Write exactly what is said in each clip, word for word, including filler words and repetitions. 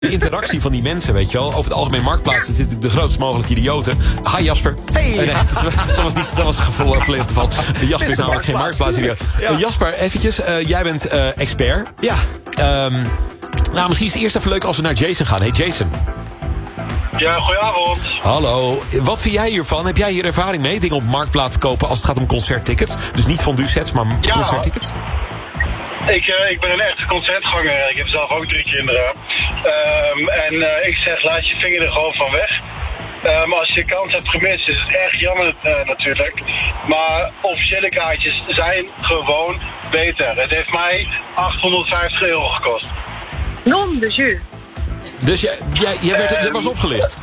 De interactie van die mensen, weet je wel. Over het algemeen Marktplaats zitten de grootst mogelijke idioten. Hi Jasper. Hey. Uh, nee, dat, was niet, dat was het gevoel volledig geval. Jasper is namelijk geen Marktplaats idioot. Ja. Uh, Jasper, eventjes. Uh, jij bent uh, expert. Ja. Um, nou, misschien is het eerst even leuk als we naar Jason gaan. Hey Jason. Ja, goedenavond. Hallo. Wat vind jij hiervan? Heb jij hier ervaring mee? Dingen op Marktplaats kopen als het gaat om concerttickets? Dus niet fondue sets, maar ja. concerttickets? Ik, uh, ik ben een echte concertganger. Ik heb zelf ook drie kinderen. Um, en uh, ik zeg, laat je vinger er gewoon van weg. Um, als je kans hebt gemist, is het erg jammer uh, natuurlijk. Maar officiële kaartjes zijn gewoon beter. Het heeft mij achthonderdvijftig euro gekost. Non de jus. Dus jij, jij, jij, werd, um, jij was opgelicht?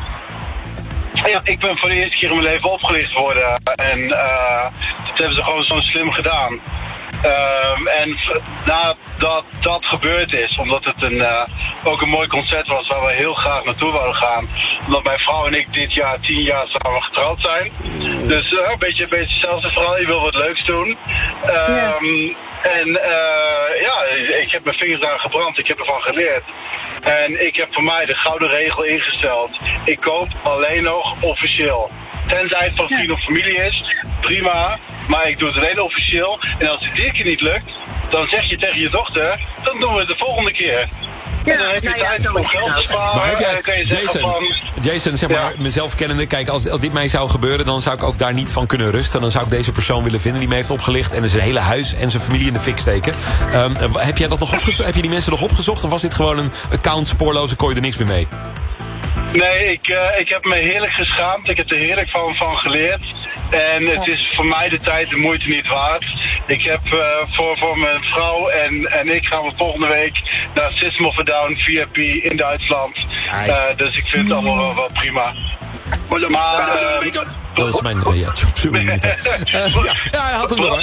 Ja, ik ben voor de eerste keer in mijn leven opgelicht geworden. En uh, dat hebben ze gewoon zo slim gedaan. Um, en nadat dat gebeurd is, omdat het een, uh, ook een mooi concert was waar we heel graag naartoe wouden gaan. Omdat mijn vrouw en ik dit jaar tien jaar samen getrouwd zijn. Dus uh, een beetje een beetje hetzelfde verhaal, je wil wat leuks doen. Um, yeah. En uh, ja, ik heb mijn vingers aan gebrand, ik heb ervan geleerd. En ik heb voor mij de gouden regel ingesteld. Ik koop alleen nog officieel. Tenzij het van vriend of familie is, prima. Maar ik doe het alleen officieel. En als het dit keer niet lukt, dan zeg je tegen je dochter, dan doen we het de volgende keer. Ja, en dan heb je nou tijd ja, om geld te sparen. Maar heb jij, en dan kan je Jason, zeggen van... Jason, zeg maar, ja. mezelf kennende, kijk, als, als dit mij zou gebeuren, dan zou ik ook daar niet van kunnen rusten. Dan zou ik deze persoon willen vinden die me heeft opgelicht en zijn hele huis en zijn familie in de fik steken. Um, heb jij dat nog opgezocht? Heb je die mensen nog opgezocht? Of was dit gewoon een account spoorloze, kon je er niks meer mee? Nee, ik, uh, ik heb me heerlijk geschaamd. Ik heb er heerlijk van, van geleerd. En het is voor mij de tijd de moeite niet waard. Ik heb uh, voor, voor mijn vrouw en, en ik gaan we volgende week naar System of a Down V I P in Duitsland. Uh, dus ik vind het allemaal wel, wel prima. Maar... Uh, dat is mijn... Uh, ja, uh, ja, ja, hij had hem nog.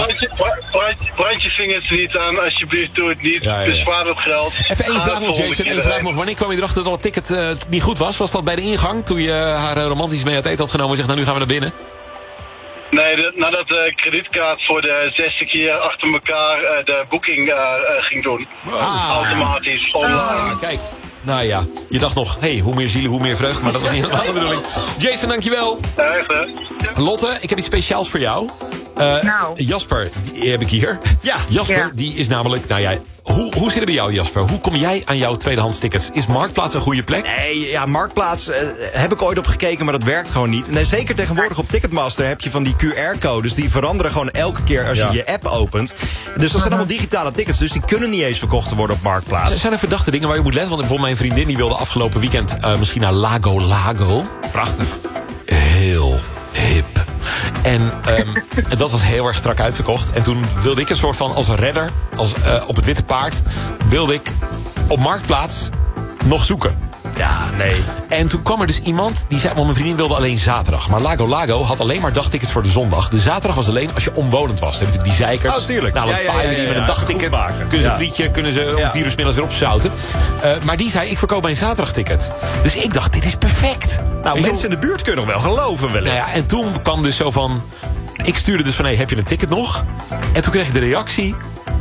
Brand je vingers niet aan, alsjeblieft, doe het niet. Ja, ja, ja. Bespaar het geld. Even één vraag nog, Jason. Één vraag nog. Wanneer kwam je erachter dat het ticket uh, niet goed was? Was dat bij de ingang, toen je haar uh, romantisch mee uit eten had genomen en zegt, nou nu gaan we naar binnen? Nee, de, nadat de kredietkaart voor de zesde keer achter elkaar uh, de boeking uh, uh, ging doen. Ah. Automatisch. Online. Ah, kijk. Nou ja, je dacht nog, hé, hey, hoe meer zielen, hoe meer vreugde. Maar dat was niet helemaal de bedoeling. Jason, dankjewel. Ja, echt hè. Lotte, ik heb iets speciaals voor jou. Uh, nou. Jasper, die heb ik hier. Ja. Jasper, ja. die is namelijk, nou ja... Hoe, hoe zit het bij jou, Jasper? Hoe kom jij aan jouw tweedehands tickets? Is Marktplaats een goede plek? Nee, ja, Marktplaats uh, heb ik ooit op gekeken, maar dat werkt gewoon niet. Nee, zeker tegenwoordig op Ticketmaster heb je van die Q R-codes. Die veranderen gewoon elke keer als ja. je je app opent. Dus dat zijn allemaal digitale tickets, dus die kunnen niet eens verkocht worden op Marktplaats. Dus zijn er verdachte dingen waar je moet letten? Want bijvoorbeeld mijn vriendin die wilde afgelopen weekend uh, misschien naar Lago Lago. Prachtig. Heel hip. En um, dat was heel erg strak uitverkocht. En toen wilde ik een soort van als een redder, als, uh, op het witte paard, wilde ik op Marktplaats nog zoeken. Ja, nee. En toen kwam er dus iemand die zei, want mijn vriendin wilde alleen zaterdag. Maar Lago Lago had alleen maar dagtickets voor de zondag. De zaterdag was alleen als je omwonend was. Dan heb je die zeikers. Oh, tuurlijk. Nou, een ja, paar ja, ja, ja, die met een dagticket kunnen ze ja. een frietje, kunnen ze om ja. vier uur 's middags weer opzouten. Uh, maar die zei, ik verkoop mijn zaterdagticket. Dus ik dacht, dit is perfect. Nou, Weet mensen in de buurt kunnen nog wel geloven wellicht. Nou ja, en toen kwam dus zo van... Ik stuurde dus van, hé, hey, heb je een ticket nog? En toen kreeg ik de reactie...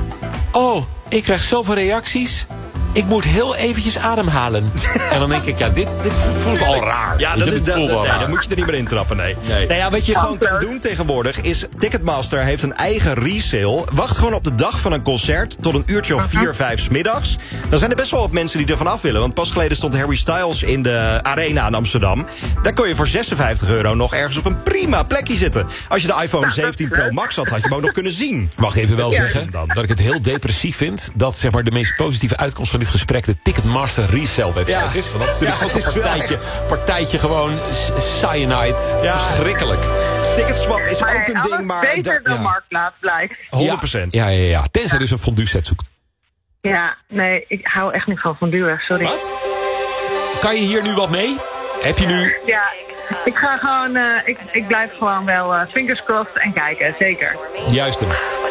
Oh, ik krijg zoveel reacties... Ik moet heel eventjes ademhalen. En dan denk ik, ja, dit, dit voelt al raar. Ja, dat is dat, nee, dan moet je er niet meer intrappen, nee. nee. Nou ja, wat je gewoon kan doen tegenwoordig is... Ticketmaster heeft een eigen resale. Wacht gewoon op de dag van een concert... tot een uurtje of vier, vijf 's middags. Dan zijn er best wel wat mensen die ervan af willen. Want pas geleden stond Harry Styles in de Arena in Amsterdam. Daar kon je voor zesenvijftig euro nog ergens op een prima plekje zitten. Als je de iPhone zeventien Pro Max had, had je hem ook nog kunnen zien. Mag even wel zeggen dat ik het heel depressief vind... dat zeg maar de meest positieve uitkomst van dit gesprek de Ticketmaster resale website ja. is. Want dat is natuurlijk ja, het is een partijtje, partijtje gewoon cyanide. Ja. Verschrikkelijk. Ticketswap is maar ook een ding, maar... beter dan ja. Marktplaats blijft. honderd procent. Ja, ja, ja, ja. Tenzij dus een fondue set zoekt. Ja, nee, ik hou echt niet van fondue, sorry. Wat? Kan je hier nu wat mee? Heb je nu... Ja, ik ga gewoon... Uh, ik, ik blijf gewoon wel uh, fingers crossed en kijken, zeker. Juist hem.